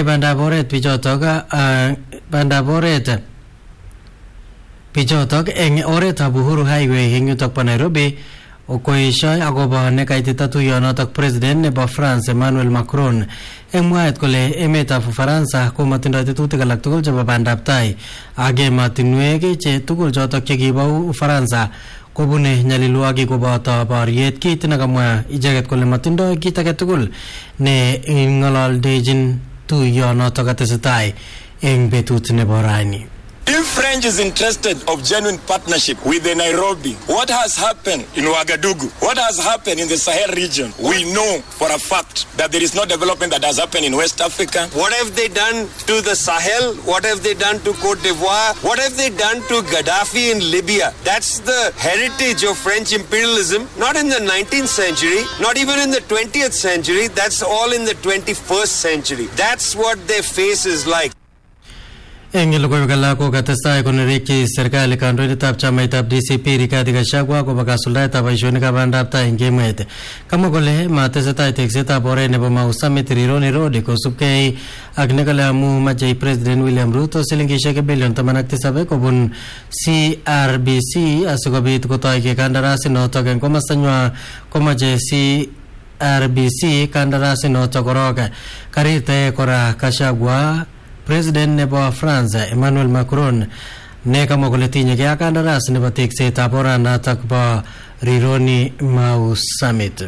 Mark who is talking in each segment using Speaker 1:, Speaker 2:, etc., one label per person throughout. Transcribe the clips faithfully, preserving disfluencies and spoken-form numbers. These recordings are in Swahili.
Speaker 1: bandab oret bichotok bandab oret bichotok eng oretab Uhuru Highway eng yutok po Nairobi okoesho akobo nekaitita tuyonotok president nebo France Emmanuel Macron eng mwaet kole emetab Ufaransa komatindoi tetutik alak tugul chebo bandab tai ak ematinwek che tugul chotok chekibo Ufaransa kobune nyalilwogik koboto boriet, kit nekamwa icheket kole matindoi kit age tugul ne ng'ololdechin tuyonotok atesetai eng betut nebo rani.
Speaker 2: If French is interested of genuine partnership with the Nairobi, what has happened in Ouagadougou, what has happened in the Sahel region, we know for a fact that there is no development that has happened in West Africa.
Speaker 3: What have they done to the Sahel? What have they done to Cote d'Ivoire? What have they done to Gaddafi in Libya? That's the heritage of French imperialism, not in the nineteenth century, not even in the twentieth century, that's all in the twenty-first century. That's what their face is like.
Speaker 1: Eng logoiwek alak ko katestai konerikyi serikali kandoindetab chamaitab D C P Rigathi Gachagua akobo kasuldaetab boisionikab bandab tai eng emet. Kamwa kole matesetai teksetab oret nebo Mau Summit Rironi Road kosubkei ak nekale amu mache President William Ruto silingishek bilion taman ak tisab kobun C R B C asikobit kotoi kandarasi notok eng komastanywa komache C R B C kandarasi notok korok. Karite kora Gachagua President nebo France Emmanuel Macron ne kamwa kole tinye ke kandaras nebo teksetab oranatak bo Rironi Mau Summit.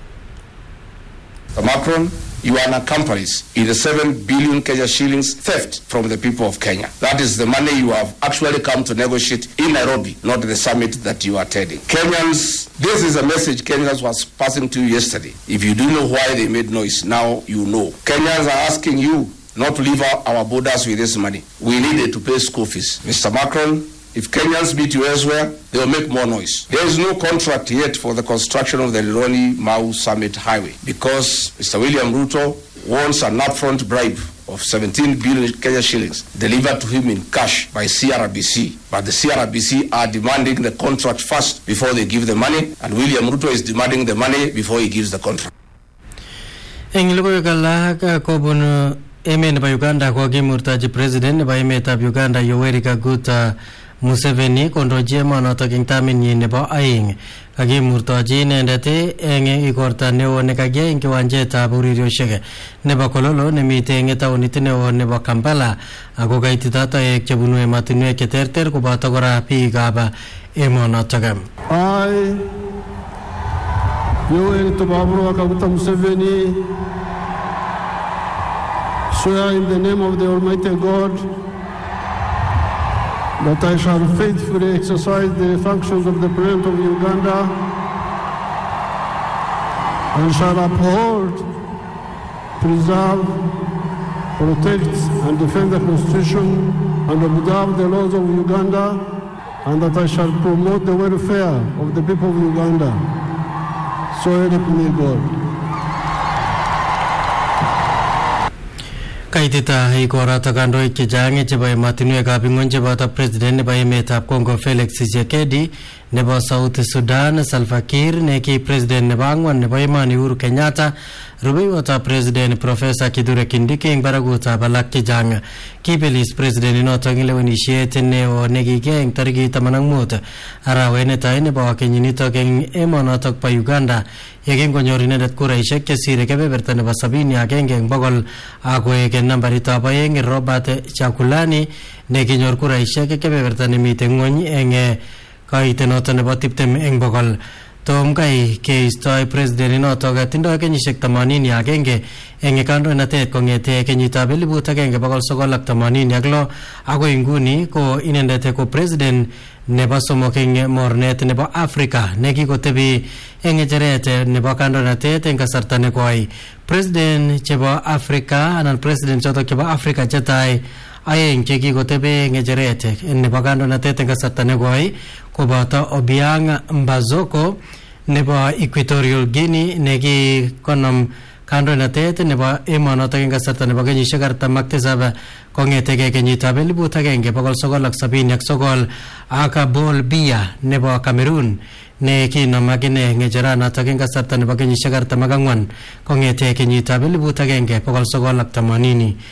Speaker 4: Macron, you are an accomplice in the seven billion Kenya shillings theft from the people of Kenya. That is the money you have actually come to negotiate in Nairobi, not the summit that you are attending. Kenyans, this is a message Kenyans was passing to you yesterday. If you do know why they made noise, now you know. Kenyans are asking you not to leave our, our borders with this money. We needed to pay school fees. Mister Macron, if Kenyans beat you elsewhere, they will make more noise. There is no contract yet for the construction of the Rironi Mau Summit Highway because Mister William Ruto wants an upfront bribe of seventeen billion Kenya shillings delivered to him in cash by C R B C. But the C R B C are demanding the contract first before they give the money, and William Ruto is demanding the money before he gives the contract.
Speaker 1: Emet nebo Uganda kokimurtachi president nebo emetab Uganda Yoweri Kaguta Museveni kondochi emonotok eng taminyi nebo aeng. Kakimurtachi inendet eng igorta neo nekakiyai eng kiwanjetab urerioshek nebo Kololo nemitei eng taunit neo nebo Kampala ako kaitita toek chebunu ematinwek cheterter koboto kora biikab emonotok.
Speaker 5: I Yoweri Kaguta Museveni swear in the name of the Almighty God that I shall faithfully exercise the functions of the President of Uganda and shall uphold, preserve, protect and defend the Constitution and observe the laws of Uganda, and that I shall promote the welfare of the people of Uganda. So help me God.
Speaker 1: Kaitita igorata kandoik chechang chebo ematinwekab ing'ony cheboto president nebo emetab Congo Felix Tshisekedi, nebo South Sudan Salva Kiir, neki president nebo ang'wan nebo emoni Uhuru Kenyatta, rubeiwotab president Professor Kithure Kindiki eng barakutab alak chechang. Kibelis president inotok eng lewenisiet neo nekikiyai eng tarikit taman ak mut arawet netai nebo kenyinitok eng emonotok bo Uganda yekingonyor inendet kuraishek chesire kebeberta nebo sabini agenge eng bokol akoek nambaritab aeng Robert Chakulani nekinyor kuraishek kebeberta nemitei ng'ony eng kaitenoto nebo tiptem eng bokol. Tom kai keistoi president inotok tindoi kenyisiek themanini ak agenge eng kandoinatet kong'ete kenyitab elibut agenge bokol sokol ak themanini ak lo akoi nguni ko inendet ko president nebo somok eng mornet nebo Africa nekikotebi eng ng'echeret nebo kandoinatet eng kasarta nekoi. President chebo Africa anan president chotok chebo Africa chetai aeng chekikotebe ng'echeret nebo kandoinatet eng kasarta nekoi koboto Obiang Mbazoko nebo Equatorial Guinea nekikonom kandoinatet nebo emonotok eng kasarta nebo kenyisiek artam ak tisab kong'etegei kenyitab elibut agenge bokol sokol ak sabini ak sokol, ak Paul Biya nebo Cameroon ne kinom akine ng'echeranotok eng kasarta nebo kenyisiek artam ak ang'wan kong'ete kenyitab elibut agenge bokol sokol ak themanini